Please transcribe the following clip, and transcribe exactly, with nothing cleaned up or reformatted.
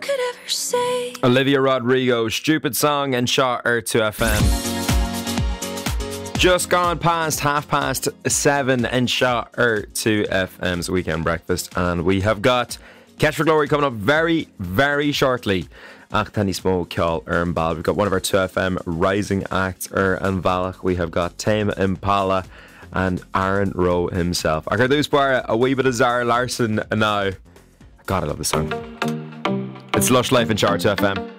Olivia Rodrigo, Stupid Song and Shot Earth to F M. Just gone past half past seven and Shot Earth to F M's Weekend Breakfast, and we have got Catch for Glory coming up very, very shortly. Ach Tanny Smo Kjol Ern Bal. We've got one of our two F M rising acts, Er and Valach. We have got Tame Impala and Aaron Rowe himself. I heard this bar a wee bit of Zara Larson now. God, I love this song. It's Lush Life in Chart two F M.